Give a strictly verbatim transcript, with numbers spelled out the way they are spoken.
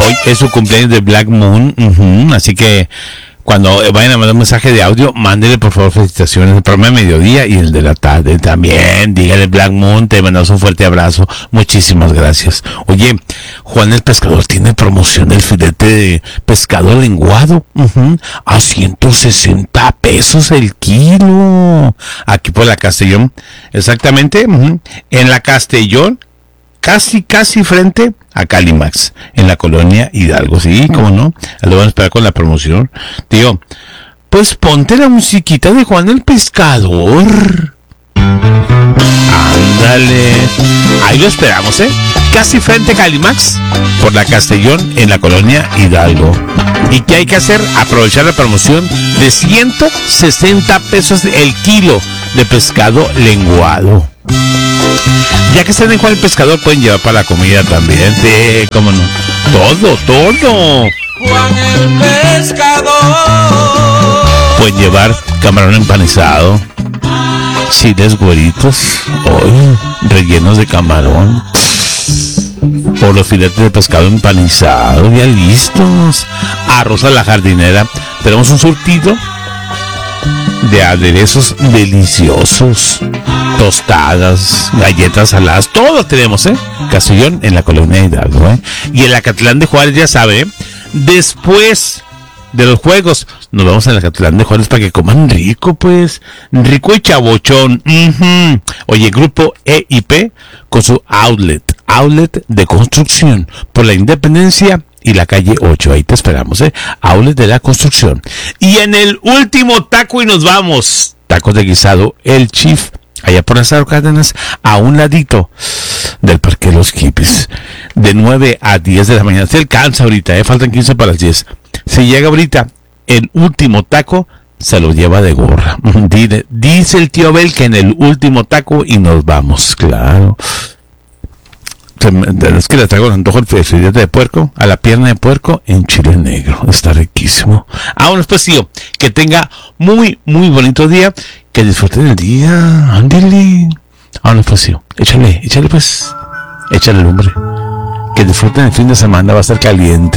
Hoy es su cumpleaños de Black Moon, uh-huh, así que cuando vayan a mandar un mensaje de audio, mándenle por favor felicitaciones. El programa de mediodía y el de la tarde también. Dígale Black Moon, te mandamos un fuerte abrazo. Muchísimas gracias. Oye, Juan el Pescador tiene promoción del filete de pescado lenguado uh-huh, a ciento sesenta pesos el kilo. Aquí por la Castellón. Exactamente. Uh-huh, en la Castellón. Casi, casi frente a Calimax, en la colonia Hidalgo, ¿sí? ¿Cómo no? Lo van a esperar con la promoción. Tío, pues ponte la musiquita de Juan el Pescador. Ándale. Ahí lo esperamos, ¿eh? Casi frente a Calimax, por la Castellón, en la colonia Hidalgo. ¿Y qué hay que hacer? Aprovechar la promoción de ciento sesenta pesos el kilo de pescado lenguado. Ya que están en Juan el Pescador, pueden llevar para la comida también. Sí, cómo no. Todo, todo. Juan el Pescador. Pueden llevar camarón empanizado, chiles güeritos, hoy rellenos de camarón, o los filetes de pescado empanizado, ya listos. Arroz a la jardinera. Tenemos un surtido de aderezos deliciosos, tostadas, galletas saladas, todo tenemos, ¿eh? Castellón en la colonia Hidalgo, ¿eh? Y el Acatlán de Juárez, ya sabe, ¿eh? Después de los juegos, nos vamos al Acatlán de Juárez para que coman rico, pues, rico y chabochón. Uh-huh. Oye, Grupo E I P con su outlet, outlet de construcción por la Independencia y la calle ocho, ahí te esperamos, ¿eh? Outlet de la construcción. Y en el último taco y nos vamos, tacos de guisado, el Chief, allá por Lázaro Cárdenas, a un ladito del Parque de los Hippies, de nueve a diez de la mañana. Se alcanza ahorita, ¿eh? Faltan quince para las diez. Si llega ahorita, el último taco se lo lleva de gorra. Dice, dice el tío Bel que en el último taco y nos vamos, claro. Es que le traigo el antojo el filete de puerco, a la pierna de puerco en chile negro. Está riquísimo. Vámonos pues, tío. Que tenga muy, muy bonito día. Que disfruten el día. Ándale. Vámonos pues, tío. Échale, échale pues. Échale lumbre. Que disfruten el fin de semana. Va a estar caliente.